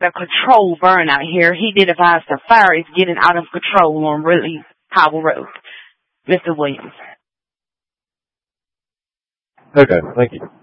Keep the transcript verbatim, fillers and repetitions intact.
the control burn out here. He did advise the fire is getting out of control on Ridley Powell Road. Mister Williams. Okay, thank you.